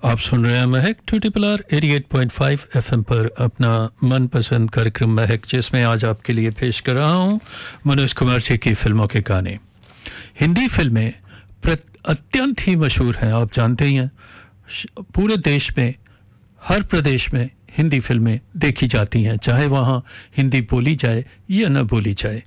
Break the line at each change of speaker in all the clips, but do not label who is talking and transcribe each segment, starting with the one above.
आप सुन रहे हैं महक 2RR 88.5 FM पर अपना मनपसंद कार्यक्रम महक, जिसमें आज आपके लिए पेश कर रहा हूं मनोज कुमार जी की फिल्मों के गाने। हिंदी फिल्में अत्यंत ही मशहूर हैं, आप जानते ही हैं। पूरे देश में, हर प्रदेश में हिंदी फिल्में देखी जाती हैं, चाहे वहाँ हिंदी बोली जाए या न बोली जाए।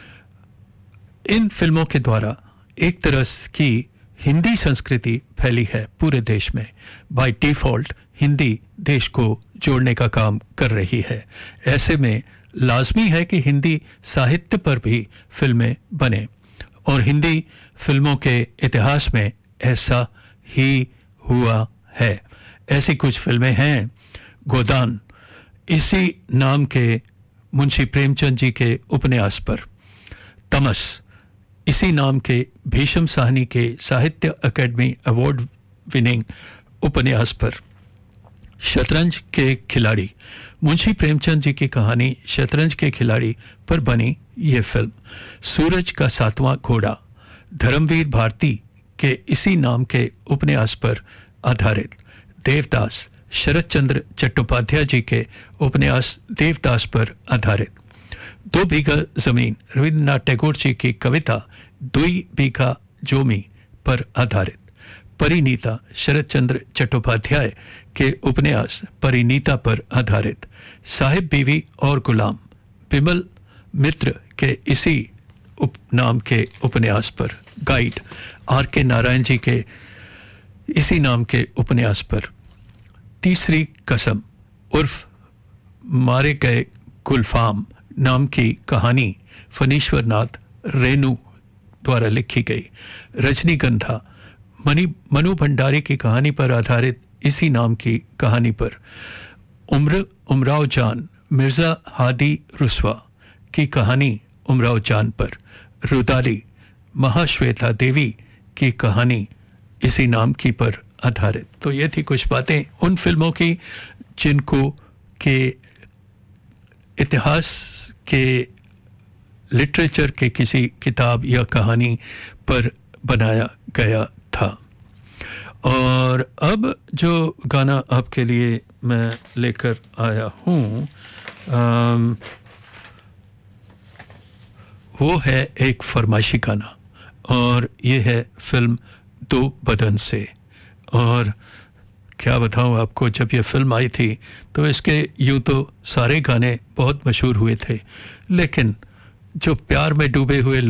इन फिल्मों के द्वारा एक तरह की हिंदी संस्कृति फैली है पूरे देश में। बाय डिफ़ॉल्ट हिंदी देश को जोड़ने का काम कर रही है। ऐसे में लाजमी है कि हिंदी साहित्य पर भी फिल्में बने, और हिंदी फिल्मों के इतिहास में ऐसा ही हुआ है। ऐसी कुछ फिल्में हैं। गोदान इसी नाम के मुंशी प्रेमचंद जी के उपन्यास पर, तमस इसी नाम के भीष्म साहनी के साहित्य अकेडमी अवार्ड विनिंग उपन्यास पर, शतरंज के खिलाड़ी मुंशी प्रेमचंद जी की कहानी शतरंज के खिलाड़ी पर बनी ये फिल्म, सूरज का सातवां घोड़ा धर्मवीर भारती के इसी नाम के उपन्यास पर आधारित, देवदास शरत चंद्र चट्टोपाध्याय जी के उपन्यास देवदास पर आधारित, 2 बीघा जमीन रविन्द्रनाथ टैगोर जी की कविता 2 बीघा जोमी पर आधारित, परिणीता शरत चंद्र चट्टोपाध्याय के उपन्यास परिणीता पर आधारित, साहिब बीवी और गुलाम बिमल मित्र के इसी नाम के उपन्यास पर, गाइड R.K. नारायण जी के इसी नाम के उपन्यास पर, तीसरी कसम उर्फ मारे गए गुलफाम नाम की कहानी फणीश्वर नाथ रेणु द्वारा लिखी गई, रजनीगंधा मनु भंडारी की कहानी पर आधारित इसी नाम की कहानी पर, उमराव जान मिर्ज़ा हादी रुस्वा की कहानी उमराव जान पर, रुदाली महाश्वेता देवी की कहानी इसी नाम की पर आधारित। तो ये थी कुछ बातें उन फिल्मों की जिनको के इतिहास के लिटरेचर के किसी किताब या कहानी पर बनाया गया था। और अब जो गाना आपके लिए मैं लेकर आया हूँ वो है एक फरमाइशी गाना, और ये है फिल्म 2 बदन से। और क्या बताऊं आपको, जब ये फिल्म आई थी तो इसके यूँ तो सारे गाने बहुत मशहूर हुए थे, लेकिन जो प्यार में डूबे हुए